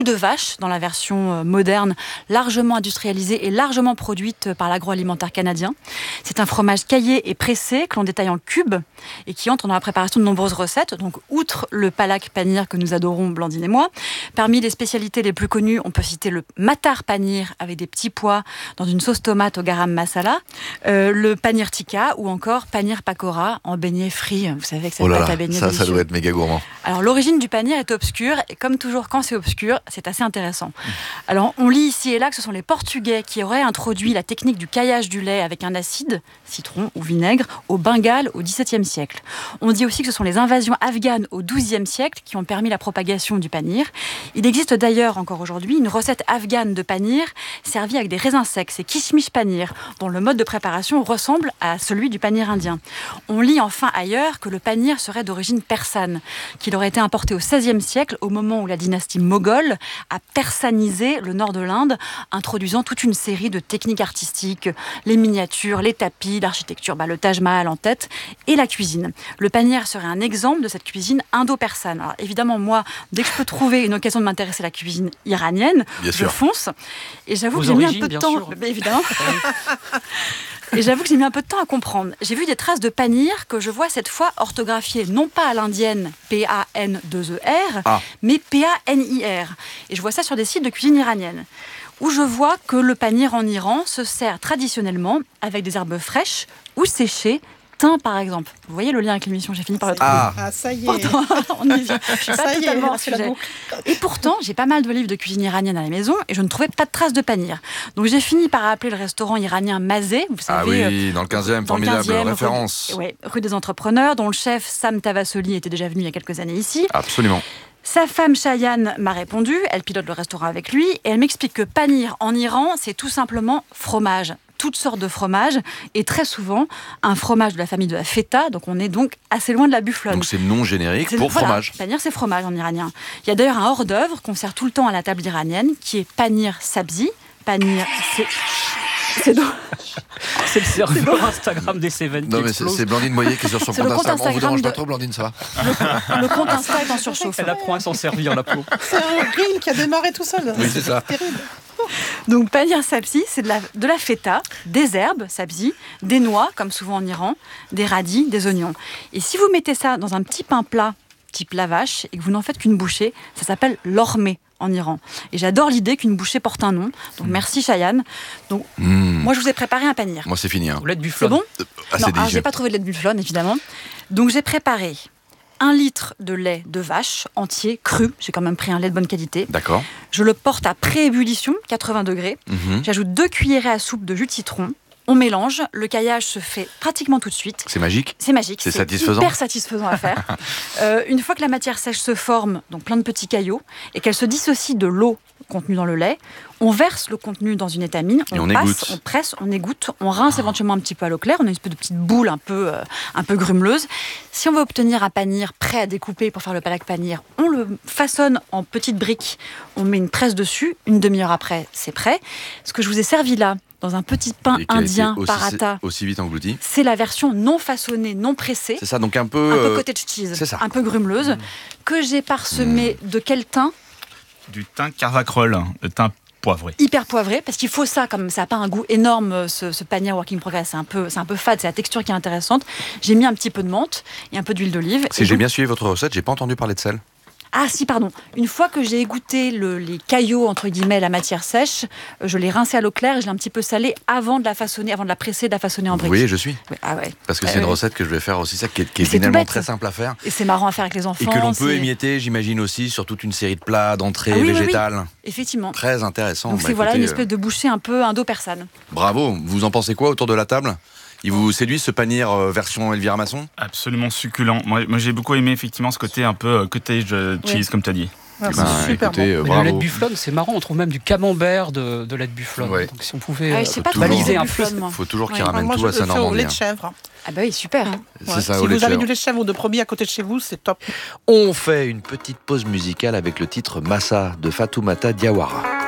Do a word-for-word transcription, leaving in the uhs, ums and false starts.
de vache dans la version moderne, largement industrialisée et largement produite par l'agroalimentaire canadien. C'est un fromage caillé et pressé que l'on détaille en cubes et qui entre dans la préparation de nombreuses recettes. Donc, outre le palak paneer que nous adorons, Blandine et moi, parmi les spécialités les plus connues, on peut citer le matar paneer avec des petits pois dans une sauce tomate au garam masala, euh, le paneer tikka ou encore paneer pakora en beignet frit. Vous savez que c'est oh là pâte là, à beignet ça, délicieux. ça doit être méga gourmand. Alors, l'origine du paneer est obscure et comme toujours, quand c'est obscur, c'est assez intéressant. Alors, on lit ici et là que ce sont les Portugais qui auraient introduit la technique du caillage du lait avec un acide, citron ou vinaigre, au Bengale au dix-septième siècle. On dit aussi que ce sont les invasions afghanes au douzième siècle qui ont permis la propagation du paneer. Il existe d'ailleurs encore aujourd'hui une recette afghane de paneer servie avec des raisins secs, c'est kishmish paneer, dont le mode de préparation ressemble à celui du paneer indien. On lit enfin ailleurs que le paneer serait d'origine persane, qu'il aurait été importé au seizième siècle au moment où la dynastie moghole a persanisé le nord de l'Inde, introduisant toute une série de techniques artistiques, les miniatures, les tapis, l'architecture, bah, le Taj Mahal en tête, et la cuisine. Le paneer serait un exemple de cette cuisine indo-persane. Alors évidemment, moi, dès que je peux trouver une occasion de m'intéresser à la cuisine iranienne, bien je sûr. fonce. Et j'avoue Vos que j'ai mis un origines, peu de bien temps, sûr. bah, évidemment. Et j'avoue que j'ai mis un peu de temps à comprendre. J'ai vu des traces de paneer que je vois cette fois orthographiées non pas à l'indienne P A N deux E R, Ah. mais P A N I R. Et je vois ça sur des sites de cuisine iranienne, où je vois que le paneer en Iran se sert traditionnellement avec des herbes fraîches ou séchées, thym par exemple. Vous voyez le lien avec l'émission, j'ai fini par le trouver. Ah, Ah, ça y est. Pourtant, on y vient. Je suis pas Ça y est, totalement là, hors c'est la sujet. boucle. Et pourtant, j'ai pas mal de livres de cuisine iranienne à la maison et je ne trouvais pas de traces de paneer. Donc j'ai fini par appeler le restaurant iranien Mazé, vous ah savez. oui, euh, dans le quinzième, dans le formidable quinzième, référence. Rue, ouais, rue des Entrepreneurs, dont le chef Sam Tavassoli était déjà venu il y a quelques années ici. Absolument. Sa femme Cheyenne m'a répondu, elle pilote le restaurant avec lui, et elle m'explique que paneer en Iran, c'est tout simplement fromage. Toutes sortes de fromages, et très souvent un fromage de la famille de la feta, donc on est donc assez loin de la bufflonne. Donc c'est le nom générique C'est- pour voilà, fromage. Paneer, c'est fromage en iranien. Il y a d'ailleurs un hors-d'œuvre qu'on sert tout le temps à la table iranienne, qui est paneer sabzi. Paneer, c'est... C'est donc... C'est le serveur Instagram des Seven qui Non mais c'est explose. c'est Blandine Moyer qui est sur son C'est compte le compte Instagram. On vous Instagram dérange pas de- trop, Blandine, ça va? Le compte Insta est en surchauffe. Elle apprend à s'en servir, la peau. C'est un reel qui a démarré tout seul. Oui, c'est ça. Terrible. Donc paneer sabzi, c'est de la, de la feta, des herbes sabzi, des noix, comme souvent en Iran, des radis, des oignons. Et si vous mettez ça dans un petit pain plat, type lavache, et que vous n'en faites qu'une bouchée, ça s'appelle l'ormé en Iran. Et j'adore l'idée qu'une bouchée porte un nom. Donc merci Cheyenne. Donc Mmh. moi je vous ai préparé un paneer. Moi c'est fini. Hein. Ou lait de C'est bufflone. bon? Ah, Non, c'est alors, délicieux. j'ai pas trouvé de lait de bufflone, évidemment. Donc, j'ai préparé un litre de lait de vache entier, cru. J'ai quand même pris un lait de bonne qualité. D'accord. Je le porte à pré-ébullition, quatre-vingts degrés. Mhm. J'ajoute deux cuillerées à soupe de jus de citron. On mélange. Le caillage se fait pratiquement tout de suite. C'est magique. C'est magique. C'est satisfaisant. hyper satisfaisant à faire. Euh, une fois que la matière sèche se forme, donc plein de petits caillots, et qu'elle se dissocie de l'eau contenue dans le lait, on verse le contenu dans une étamine, Et on passe, égoutte. on presse, on égoutte, on rince éventuellement un petit peu à l'eau claire, on a une espèce de petite boule un peu, euh, un peu grumeleuse. Si on veut obtenir un paneer prêt à découper pour faire le palak paneer, on le façonne en petites briques, on met une presse dessus, une demi-heure après, c'est prêt. Ce que je vous ai servi là, dans un petit pain Et qui a été indien, aussi, paratha, aussi vite englouti. c'est la version non façonnée, non pressée, C'est ça, donc un peu. un peu euh, cottage cheese, c'est ça. un peu grumeleuse, que j'ai parsemé de quel thym? Du thym carvacrol, le thym poivré. Hyper poivré, parce qu'il faut ça, comme ça n'a pas un goût énorme, ce, ce paneer working progress, c'est un peu, c'est un peu fade, c'est la texture qui est intéressante. J'ai mis un petit peu de menthe et un peu d'huile d'olive. Si Et j'ai donc- bien suivi votre recette, j'ai pas entendu parler de sel. Ah si, pardon. Une fois que j'ai égoutté le- les caillots, entre guillemets, la matière sèche, euh, je l'ai rincé à l'eau claire et je l'ai un petit peu salé avant de la façonner, avant de la presser, de la façonner en Vous briques. voyez, je suis. Ouais, ah ouais. Parce que Ouais, c'est une ouais. recette que je vais faire aussi, ça, qui est, qui est Mais c'est tout finalement bête. très simple à faire. Et c'est marrant à faire avec les enfants. Et que l'on peut c'est- émietter, j'imagine aussi, sur toute une série de plats, d'entrées Ah oui, oui, oui. végétales. Effectivement. Très intéressant. Donc Bah, c'est voilà écoutez, une espèce de bouchée un peu indo-persane. euh, Bravo. Vous en pensez quoi autour de la table? Il vous séduit ce paneer euh, version Elvira Masson? Absolument succulent. Moi, moi j'ai beaucoup aimé effectivement ce côté un peu euh, cottage euh, cheese, Ouais. comme tu as dit. Ah, Eh c'est ben, super écoutez, bon. euh, Mais bravo. le lait de bufflone, c'est marrant, on trouve même du camembert de, de lait de bufflone. Ouais. Donc si on pouvait Ah, euh, je sais pas toujours. trop baliser un le peu. bufflone, moi. Faut toujours qu'il Ouais. ramène Moi, tout je à le sa fais au Normandie. lait hein. de chèvre. Ah bah oui, super. C'est Ouais. ça, Si au lait de vous avez chèvre. du lait de chèvre ou de brebis à côté de chez vous, c'est top. On fait une petite pause musicale avec le titre Massa de Fatoumata Diawara.